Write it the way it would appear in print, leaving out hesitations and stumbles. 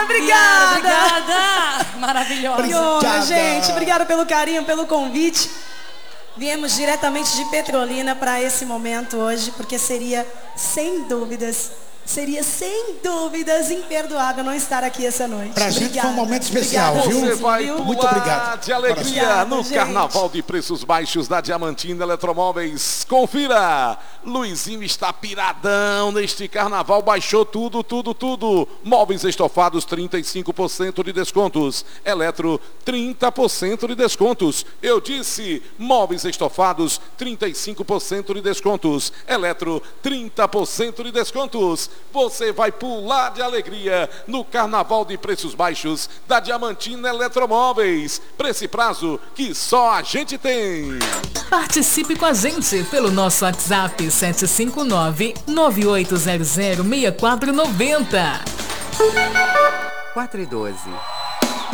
Obrigada! Maravilhosa. Que honra, gente. Obrigada pelo carinho, pelo convite. Viemos diretamente de Petrolina para esse momento hoje, porque seria sem dúvidas imperdoável não estar aqui essa noite. Pra gente foi um momento especial, viu? Você vai Muito obrigado. de alegria Obrigada, no gente. Carnaval de Preços Baixos da Diamantina Eletromóveis. Confira! Luizinho está piradão neste Carnaval, baixou tudo. Móveis estofados, 35% de descontos. Eletro, 30% de descontos. Eu disse, móveis estofados, 35% de descontos. Eletro, 30% de descontos. Você vai pular de alegria no Carnaval de Preços Baixos da Diamantina Eletromóveis. Preço e prazo que só a gente tem. Participe com a gente pelo nosso WhatsApp 759-9800-6490. 4 e 12.